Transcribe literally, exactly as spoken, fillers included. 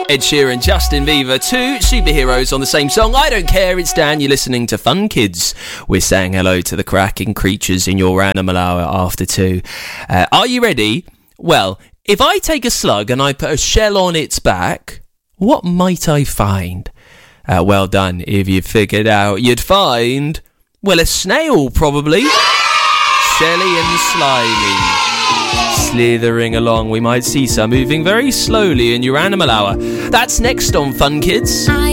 Ed Sheeran, Justin Bieber, two superheroes on the same song. I don't care, it's Dan, you're listening to Fun Kids. We're saying hello to the cracking creatures in your animal hour after two. Uh, are you ready? Well, if I take a slug and I put a shell on its back, what might I find? Uh, well done. If you figured out, you'd find, well, a snail, probably. Shelly and slimy. Slithering along, we might see some moving very slowly in your animal hour. That's next on Fun Kids. I